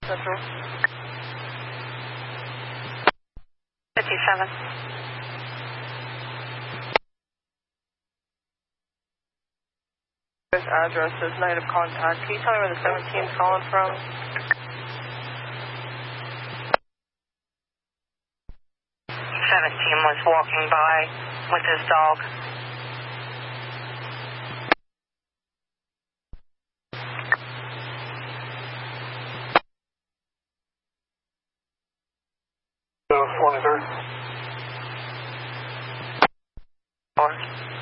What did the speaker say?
Central. 57. This address is negative contact. Can you tell me where the 17's calling from? 17 was walking by with his dog. So, 23rd. 4.